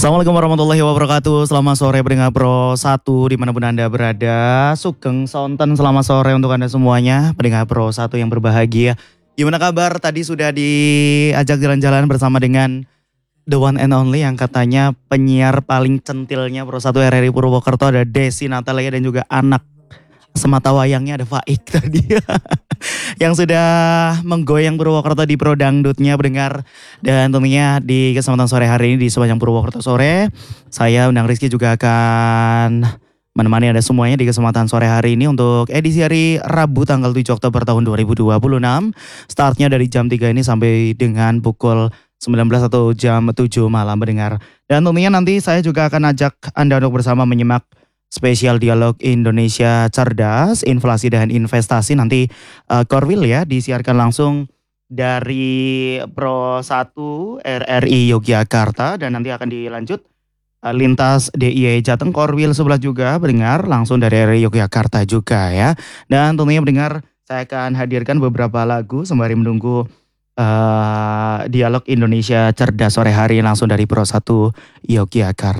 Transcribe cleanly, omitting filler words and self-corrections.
Assalamualaikum warahmatullahi wabarakatuh. Selamat sore pendengar Pro 1 dimanapun Anda berada. Sugeng sonten selamat sore untuk Anda semuanya. Pendengar Pro 1 yang berbahagia. Gimana kabar? Tadi sudah diajak jalan-jalan bersama dengan the one and only yang katanya penyiar paling centilnya Pro 1 RRI Purwokerto, ada Desi Natalia dan juga anak semata wayangnya ada Faik tadi. Yang sudah menggoyang Purwokerto di Pro Dangdutnya pendengar. Dan tentunya di kesempatan sore hari ini di sepanjang Purwokerto sore, saya undang Rizky juga akan menemani Anda semuanya di kesempatan sore hari ini untuk edisi hari Rabu tanggal 7 Oktober tahun 2026. Startnya dari jam 3 ini sampai dengan pukul 19 atau jam 7 malam mendengar. Dan tentunya nanti saya juga akan ajak Anda untuk bersama menyimak spesial dialog Indonesia Cerdas, Inflasi dan Investasi nanti Korwil ya disiarkan langsung dari Pro 1 RRI Yogyakarta dan nanti akan dilanjut lintas DIY Jateng Korwil sebelah juga mendengar langsung dari RRI Yogyakarta juga ya. Dan tentunya mendengar saya akan hadirkan beberapa lagu sembari menunggu dialog Indonesia Cerdas sore hari langsung dari Pro 1 Yogyakarta.